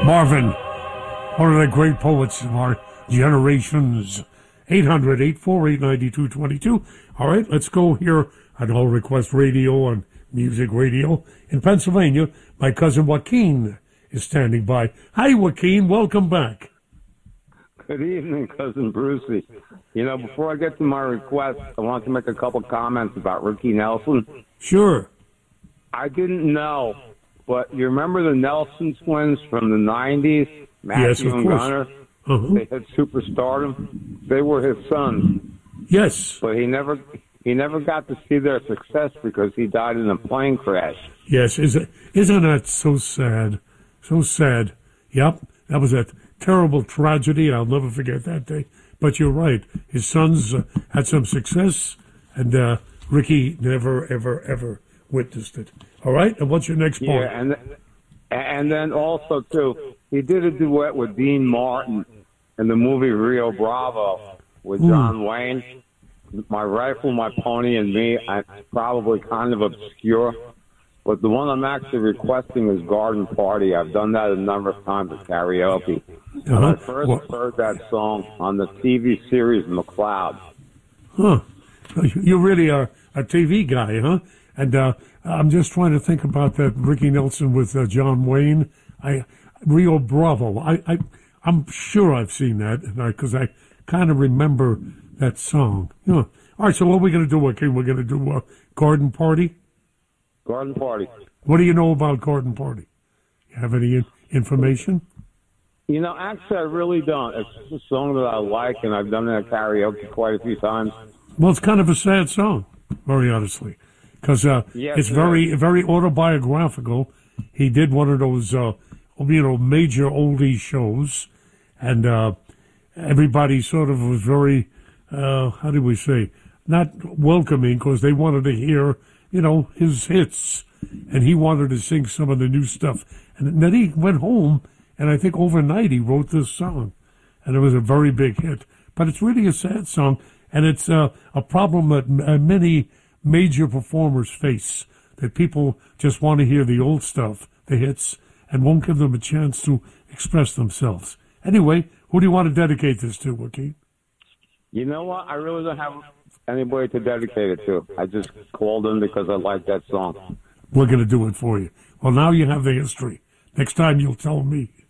Marvin, one of the great poets of our generations. 800-848-9222. All right, let's go here on All Request Radio on Music Radio in Pennsylvania. My cousin Joaquin is standing by. Hi, Joaquin. Welcome back. Good evening, Cousin Brucey. You know, before I get to my request, I want to make a couple comments about Ricky Nelson. Sure. I didn't know, but you remember the Nelson twins from the 90s? Matthew Yes, of and course. Gunnar? Uh-huh. They had superstardom. They were his sons. Yes. But he never got to see their success because he died in a plane crash. Yes. Isn't that so sad? So sad. Yep. That was a terrible tragedy. I'll never forget that day. But you're right. His sons had some success, and Ricky never, ever, ever witnessed it. All right? And what's your next point? Yeah, and then also, too, he did a duet with Dean Martin in the movie Rio Bravo with John Wayne. My Rifle, My Pony, and Me. It's probably kind of obscure, but the one I'm actually requesting is Garden Party. I've done that a number of times at karaoke. And I first heard that song on the TV series McCloud. Huh. You really are a TV guy, huh? And I'm just trying to think about that Ricky Nelson with John Wayne. Rio Bravo. I'm sure I've seen that because I kind of remember that song. All right, so what are we going to do, okay? We're going to do a Garden Party? Garden Party. What do you know about Garden Party? You have any information? You know, actually, I really don't. It's just a song that I like, and I've done it at karaoke quite a few times. Well, it's kind of a sad song, very honestly, because it's very autobiographical. He did one of those, major oldie shows, and everybody sort of was very, how do we say, not welcoming because they wanted to hear, his hits, and he wanted to sing some of the new stuff. And then he went home, and I think overnight he wrote this song, and it was a very big hit. But it's really a sad song, and it's a problem that many major performers face, that people just want to hear the old stuff, the hits, and won't give them a chance to express themselves. Anyway, who do you want to dedicate this to, Joaquin? You know what? I really don't have anybody to dedicate it to. I just called in because I like that song. We're going to do it for you. Well, now you have the history. Next time you'll tell me.